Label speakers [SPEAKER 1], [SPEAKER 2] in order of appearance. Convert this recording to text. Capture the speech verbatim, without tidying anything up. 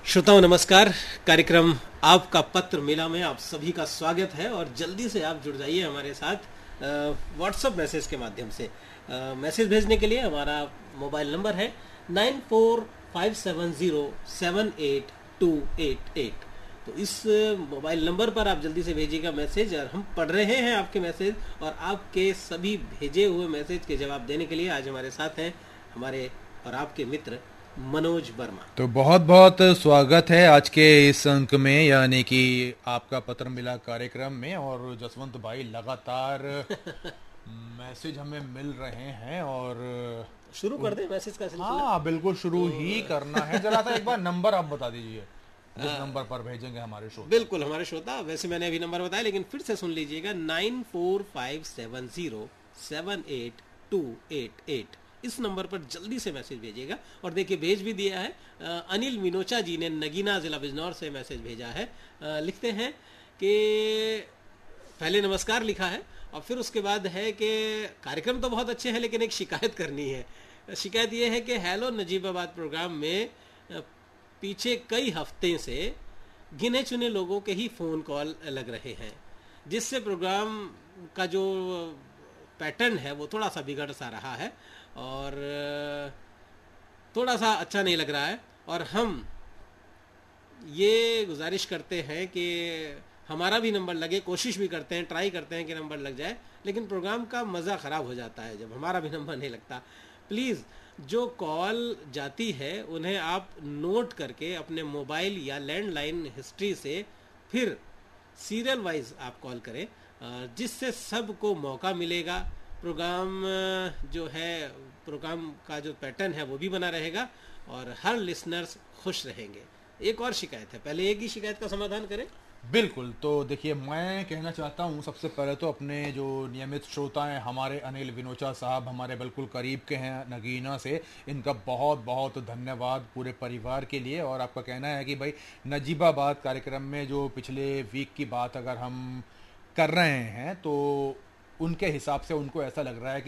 [SPEAKER 1] श्रोताओं नमस्कार। कार्यक्रम आपका पत्र मिला में आप सभी का स्वागत है और जल्दी से आप जुड़ जाइए हमारे साथ व्हाट्सएप मैसेज के माध्यम से। अ, मैसेज भेजने के लिए हमारा मोबाइल नंबर है nine four five seven zero seven eight to eight eight. तो इस मोबाइल नंबर पर आप जल्दी से भेजिएगा मैसेज और हम पढ़ रहे हैं आपके मैसेज और आपके सभी भेजे हुए मैसेज के जवाब देने के लिए आज हमारे साथ हैं हमारे और आपके मित्र मनोज वर्मा।
[SPEAKER 2] तो बहुत बहुत स्वागत है आज के इस अंक में, यानी कि आपका पत्र मिला कार्यक्रम में। और जसवंत भाई लगातार मैसेज हमें मिल रहे हैं और
[SPEAKER 1] शुरू कर दे मैसेज का सिलसिला।
[SPEAKER 2] हाँ बिल्कुल शुरू ही करना है। जरा सा एक बार नंबर आप बता दीजिए जिस नंबर पर भेजेंगे हमारे श्रोता।
[SPEAKER 1] बिल्कुल हमारे श्रोता, वैसे मैंने अभी नंबर बताया लेकिन फिर से सुन लीजिएगा nine four five seven zero seven eight to eight eight. इस नंबर पर जल्दी से मैसेज भेजिएगा। और देखिए भेज भी दिया है अ, अनिल मिनोचा जी ने नगीना जिला बिजनौर से मैसेज भेजा है। अ, लिखते हैं कि पहले नमस्कार लिखा है और फिर उसके बाद है कि कार्यक्रम तो बहुत अच्छे हैं लेकिन एक शिकायत करनी है। शिकायत ये है कि हेलो नजीबाबाद प्रोग्राम में अ, पीछे कई हफ्ते से गिने चुने लोगों के ही फ़ोन कॉल लग रहे हैं, जिससे प्रोग्राम का जो पैटर्न है वो थोड़ा सा बिगड़ सा रहा है और थोड़ा सा अच्छा नहीं लग रहा है। और हम ये गुजारिश करते हैं कि हमारा भी नंबर लगे, कोशिश भी करते हैं, ट्राई करते हैं कि नंबर लग जाए, लेकिन प्रोग्राम का मज़ा ख़राब हो जाता है जब हमारा भी नंबर नहीं लगता। प्लीज़ जो कॉल जाती है उन्हें आप नोट करके अपने मोबाइल या लैंडलाइन हिस्ट्री से फिर सीरियल वाइज आप कॉल करें, जिससे सबको मौका मिलेगा। प्रोग्राम जो है प्रोग्राम का जो पैटर्न है वो भी बना रहेगा और हर लिसनर्स खुश रहेंगे। एक और शिकायत है, पहले एक ही शिकायत का समाधान करें।
[SPEAKER 2] बिल्कुल। तो देखिए मैं कहना चाहता हूँ सबसे पहले तो अपने जो नियमित श्रोता हैं हमारे अनिल विनोचा साहब, हमारे बिल्कुल करीब के हैं नगीना से, इनका बहुत बहुत धन्यवाद पूरे परिवार के लिए। और आपका कहना है कि भाई नजीबाबाद कार्यक्रम में जो पिछले वीक की बात अगर हम कर रहे हैं तो उनके हिसाब से उनको ऐसा लग रहा है कि